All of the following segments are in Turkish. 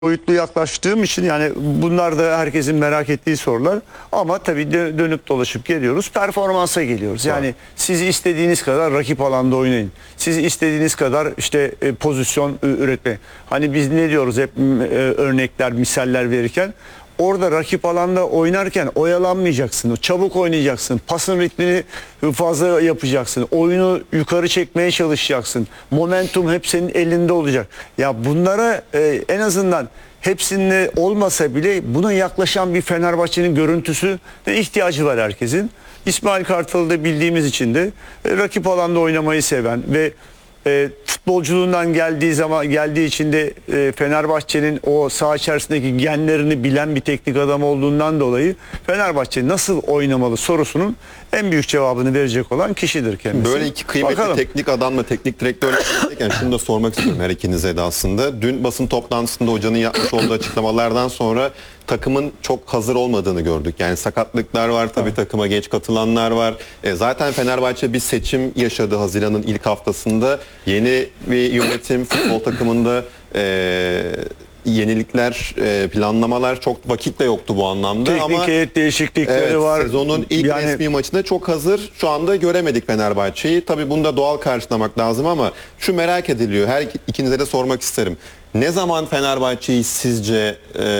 boyutlu yaklaştığım için yani bunlar da herkesin merak ettiği sorular ama tabii dönüp dolaşıp geliyoruz, performansa geliyoruz. Yani siz istediğiniz kadar rakip alanda oynayın. Siz istediğiniz kadar işte pozisyon üretmeyin. Hani biz ne diyoruz hep örnekler, misaller verirken, orada rakip alanda oynarken oyalanmayacaksın. Çabuk oynayacaksın. Pasın ritmini fazla yapacaksın. Oyunu yukarı çekmeye çalışacaksın. Momentum hep senin elinde olacak. Ya bunlara en azından hepsinde olmasa bile buna yaklaşan bir Fenerbahçe'nin görüntüsü ihtiyacı var herkesin. İsmail Kartal'ı da bildiğimiz için de rakip alanda oynamayı seven ve futbolculuğundan geldiği için de Fenerbahçe'nin o saha içerisindeki genlerini bilen bir teknik adam olduğundan dolayı Fenerbahçe nasıl oynamalı sorusunun en büyük cevabını verecek olan kişidir kendisi. Böyle iki kıymetli Bakalım. teknik adamla teknik direktörle şunu da sormak istiyorum her ikinize de aslında. Dün basın toplantısında hocanın yapmış olduğu açıklamalardan sonra takımın çok hazır olmadığını gördük. Yani sakatlıklar var tabii, takıma geç katılanlar var. Zaten Fenerbahçe bir seçim yaşadı Haziran'ın ilk haftasında. Yeni bir yönetim, futbol takımında yenilikler, planlamalar, çok vakit de yoktu bu anlamda. Teknik ama heyet değişiklikleri var. Sezonun ilk resmi maçında çok hazır. Şu anda göremedik Fenerbahçe'yi. Tabii bunu da doğal karşılamak lazım ama şu merak ediliyor. Her ikinize de sormak isterim. Ne zaman Fenerbahçe'yi sizce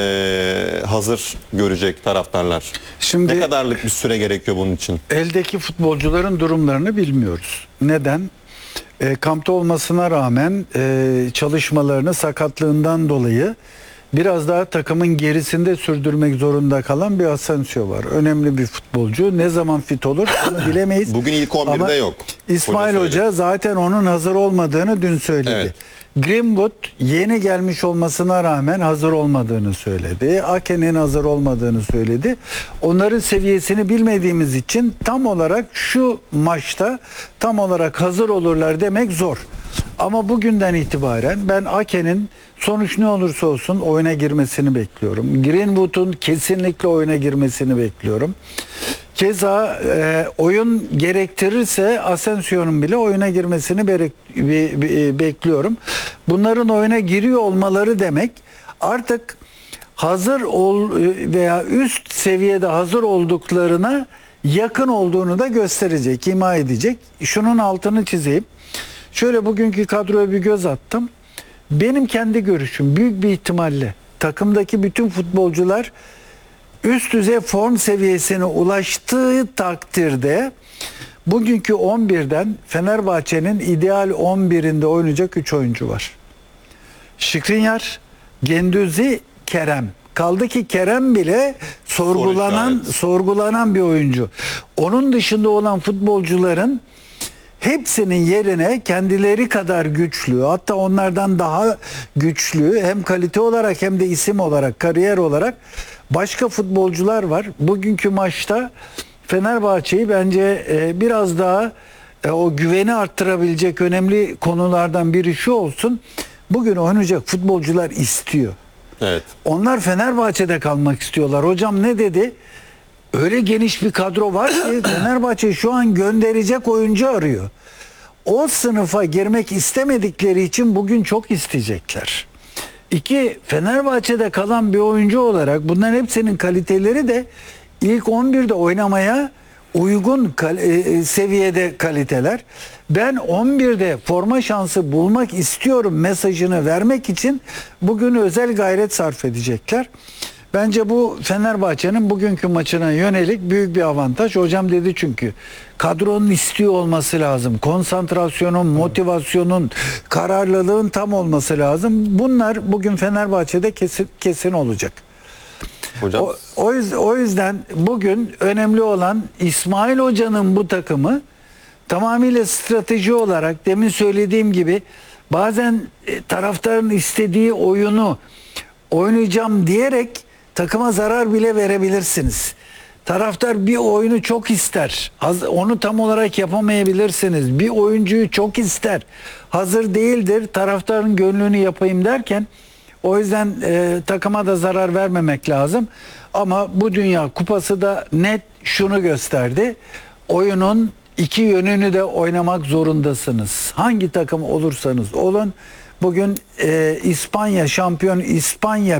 hazır görecek taraftarlar? Şimdi ne kadarlık bir süre gerekiyor bunun için? eldeki futbolcuların durumlarını bilmiyoruz. Neden? Kampta olmasına rağmen çalışmalarını sakatlığından dolayı biraz daha takımın gerisinde sürdürmek zorunda kalan bir Asensio var. Önemli bir futbolcu. Ne zaman fit olur onu bilemeyiz. Bugün ilk 11'de ama yok. İsmail Hoca zaten onun hazır olmadığını dün söyledi. Evet. Greenwood yeni gelmiş olmasına rağmen hazır olmadığını söyledi. Ake'nin hazır olmadığını söyledi. Onların seviyesini bilmediğimiz için tam olarak şu maçta tam olarak hazır olurlar demek zor. Ama bugünden itibaren ben Ake'nin sonuç ne olursa olsun oyuna girmesini bekliyorum. Greenwood'un kesinlikle oyuna girmesini bekliyorum. Keza oyun gerektirirse Asensio'nun bile oyuna girmesini bekliyorum. Bunların oyuna giriyor olmaları demek artık hazır veya üst seviyede hazır olduklarına yakın olduğunu da gösterecek, ima edecek. Şunun altını çizeyim. Şöyle bugünkü kadroya bir göz attım. Benim kendi görüşüm büyük bir ihtimalle takımdaki bütün futbolcular üst düzey form seviyesine ulaştığı takdirde bugünkü 11'den Fenerbahçe'nin ideal 11'inde oynayacak 3 oyuncu var. Skriniar, Güendüzi, Kerem. Kaldı ki Kerem bile sorgulanan bir oyuncu. Onun dışında olan futbolcuların hepsinin yerine kendileri kadar güçlü, hatta onlardan daha güçlü hem kalite olarak hem de isim olarak, kariyer olarak başka futbolcular var. Bugünkü maçta Fenerbahçe'yi bence biraz daha o güveni arttırabilecek önemli konulardan biri şu olsun. Bugün oynayacak futbolcular istiyor. Evet. Onlar Fenerbahçe'de kalmak istiyorlar. Hocam ne dedi? Öyle geniş bir kadro var ki Fenerbahçe şu an gönderecek oyuncu arıyor. O sınıfa girmek istemedikleri için bugün çok isteyecekler. İki, Fenerbahçe'de kalan bir oyuncu olarak bunların hepsinin kaliteleri de ilk 11'de oynamaya uygun seviyede kaliteler. Ben 11'de forma şansı bulmak istiyorum mesajını vermek için bugün özel gayret sarf edecekler. Bence bu Fenerbahçe'nin bugünkü maçına yönelik büyük bir avantaj. Hocam dedi çünkü kadronun istiyor olması lazım. Konsantrasyonun, motivasyonun, kararlılığın tam olması lazım. Bunlar bugün Fenerbahçe'de kesin olacak. Hocam. O yüzden bugün önemli olan İsmail Hoca'nın bu takımı tamamıyla strateji olarak demin söylediğim gibi bazen taraftarın istediği oyunu oynayacağım diyerek takıma zarar bile verebilirsiniz. Taraftar bir oyunu çok ister. Onu tam olarak yapamayabilirsiniz. Bir oyuncuyu çok ister. Hazır değildir. Taraftarın gönlünü yapayım derken o yüzden takıma da zarar vermemek lazım. Ama bu Dünya Kupası da net şunu gösterdi. Oyunun iki yönünü de oynamak zorundasınız. Hangi takım olursanız olun Bugün İspanya şampiyon İspanya